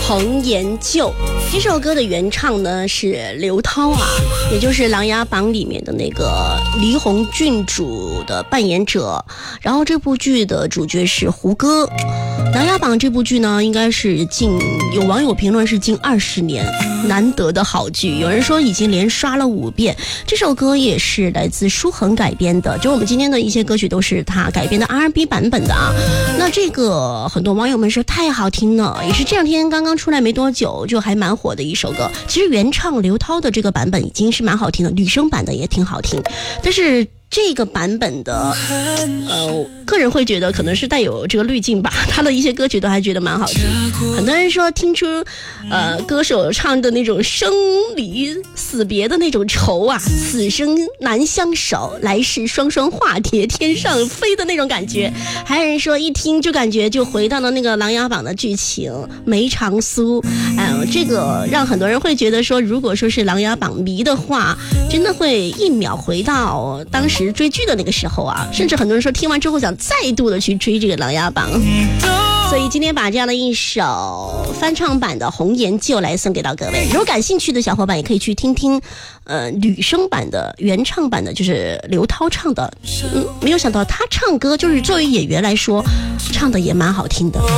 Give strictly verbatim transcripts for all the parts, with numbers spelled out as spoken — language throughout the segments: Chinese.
红颜旧。这首歌的原唱呢是刘涛啊，也就是《琅琊榜》里面的那个黎红郡主的扮演者。然后这部剧的主角是胡歌。《琅琊榜》这部剧呢，应该是近有网友评论是近二十年难得的好剧，有人说已经连刷了五遍。这首歌也是来自舒恒改编的，就我们今天的一些歌曲都是他改编的 R and B 版本的啊。那这个很多网友们说太好听了，也是这两天刚刚出来没多久，就还蛮火的一首歌。其实原唱刘涛的这个版本已经是蛮好听的，女生版的也挺好听，但是这个版本的呃，个人会觉得可能是带有这个滤镜吧，他的一些歌曲都还觉得蛮好听。很多人说听出呃歌手唱的那种生离死别的那种愁啊，此生难相守，来世双双化蝶天上飞的那种感觉。还有人说一听就感觉就回到了那个《琅琊榜》的剧情，梅长苏。哎呦，这个让很多人会觉得说，如果说是《琅琊榜》迷的话，真的会一秒回到当时追剧的那个时候啊，甚至很多人说听完之后想再度的去追这个《琅琊榜》。所以今天把这样的一首翻唱版的《红颜旧》来送给到各位，如果感兴趣的小伙伴也可以去听听呃女生版的原唱版的，就是刘涛唱的。嗯，没有想到他唱歌就是作为演员来说唱的也蛮好听的。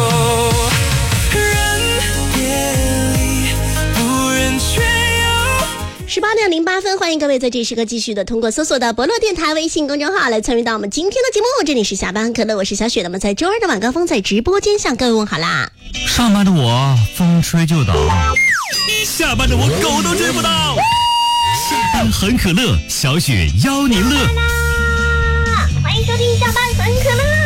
十八点零八分，欢迎各位在这时刻继续的通过搜索的博乐电台微信公众号来参与到我们今天的节目。这里是下班可乐，我是小雪。那么在周二的晚高峰，在直播间向各位问好啦。 上班的我风吹就倒，下班的我狗都追不到。下班很可乐，小雪邀您乐。 欢迎收听下班很可乐。